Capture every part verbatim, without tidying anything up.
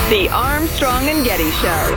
The Armstrong and Getty Show.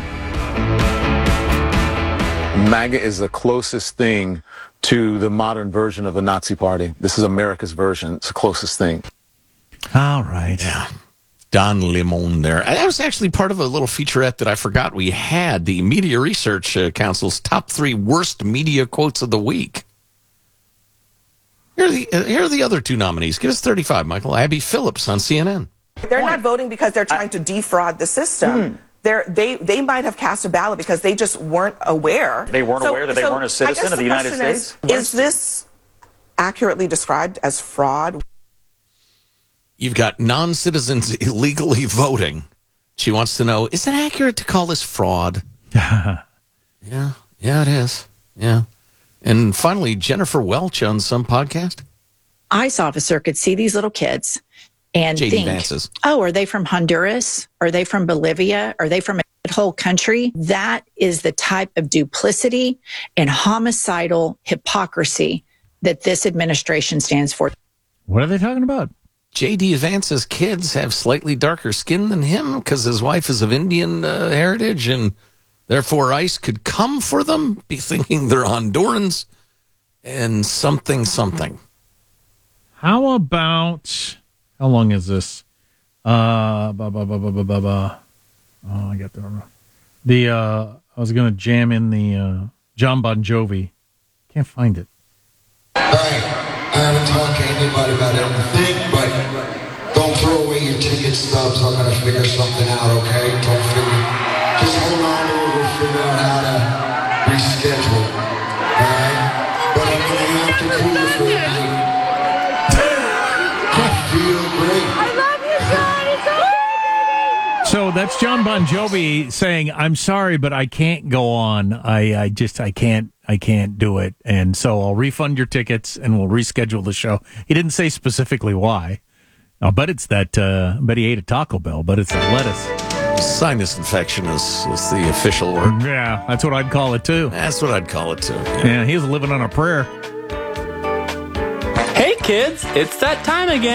MAGA is the closest thing to the modern version of the Nazi Party. This is America's version. It's the closest thing. All right. Yeah. Don Lemon there. That was actually part of a little featurette that I forgot we had, the Media Research uh, Council's top three worst media quotes of the week. Here are the, uh, here are the other two nominees. Give us thirty-five, Michael. Abby Phillips on C N N. They're not voting because they're trying to defraud the system. Mm. They're, they they might have cast a ballot because they just weren't aware. They weren't so, aware that they so weren't a citizen of the, the United States? Is, is this accurately described as fraud? You've got non-citizens illegally voting. She wants to know, is it accurate to call this fraud? yeah, yeah, it is. Yeah. And finally, Jennifer Welch on some podcast. ICE officer could see these little kids and J D think, Vance's. oh, are they from Honduras? Are they from Bolivia? Are they from a whole country? That is the type of duplicity and homicidal hypocrisy that this administration stands for. What are they talking about? J D Vance's kids have slightly darker skin than him because his wife is of Indian uh, heritage, and therefore ICE could come for them, be thinking they're Hondurans, and something, something. How about... How long is this? Uh, bah, bah, bah, bah, bah, bah, bah. Oh, I got the the. Uh, I was gonna jam in the uh, John Bon Jovi. Can't find it. All right, I haven't talked to anybody about everything, but don't throw away your ticket stubs. I'm gonna figure something out, okay? Don't figure. Just hold on to it. We'll figure out how to reschedule. All right, but I'm gonna have to cool it for a night. So that's John Bon Jovi saying, "I'm sorry, but I can't go on. I, I just, I can't, I can't do it. And so I'll refund your tickets and we'll reschedule the show." He didn't say specifically why. I'll bet it's that. Uh, I bet he ate a Taco Bell. But it's that lettuce. Sinus infection is, is the official word. Yeah, that's what I'd call it too. That's what I'd call it too. Yeah, yeah, he was living on a prayer. Hey kids, it's that time again.